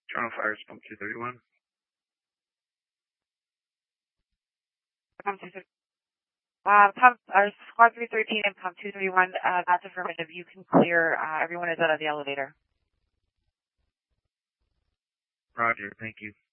Toronto Fires, pump 231. Pump 231. Squad 313 and pump 231, that's affirmative. You can clear. Everyone is out of the elevator. Roger, thank you.